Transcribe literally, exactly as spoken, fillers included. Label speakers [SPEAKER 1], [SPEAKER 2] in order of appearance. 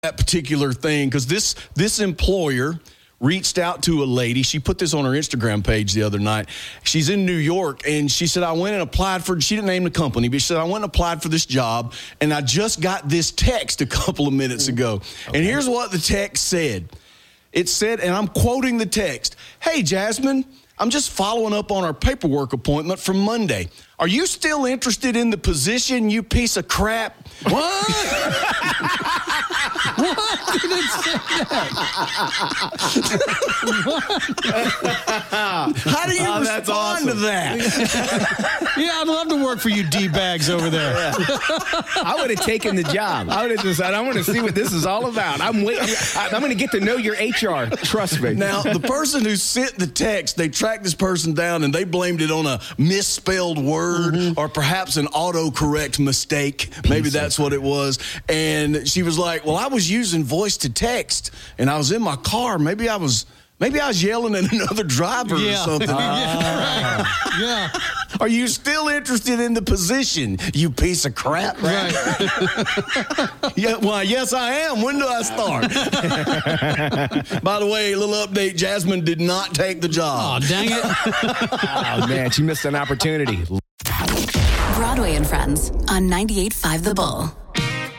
[SPEAKER 1] that particular thing because this this employer reached out to a lady. She put this on her Instagram page the other night. She's in New York, and she said, I went and applied for, she didn't name the company, but she said, I went and applied for this job, and I just got this text a couple of minutes ago. Okay. And here's what the text said. It said, and I'm quoting the text, "Hey, Jasmine, I'm just following up on our paperwork appointment from Monday. Are you still interested in the position, you piece of crap?"
[SPEAKER 2] What? What did it say that?
[SPEAKER 1] How do you
[SPEAKER 3] oh,
[SPEAKER 1] respond
[SPEAKER 3] awesome.
[SPEAKER 1] to that?
[SPEAKER 2] Yeah, I'd love to work for you D-bags over there.
[SPEAKER 3] Yeah. I would have taken the job. I would have decided, I want to see what this is all about. I'm waiting. I'm going to get to know your H R. Trust me.
[SPEAKER 1] Now, the person who sent the text, they tracked this person down, and they blamed it on a misspelled word mm-hmm. or perhaps an autocorrect mistake. Maybe Piece that's what it was. And she was like, well, I was using voice to text, and I was in my car. Maybe I was... Maybe I was yelling at another driver
[SPEAKER 2] yeah.
[SPEAKER 1] or something.
[SPEAKER 2] Uh, yeah.
[SPEAKER 1] Are you still interested in the position, you piece of crap?
[SPEAKER 2] Right.
[SPEAKER 1] Yeah, well, yes, I am. When do I start? By the way, a little update. Jasmine did not take the job.
[SPEAKER 2] Oh, dang it.
[SPEAKER 3] Oh, man, she missed an opportunity.
[SPEAKER 4] Broadway and Friends on ninety-eight point five The Bull.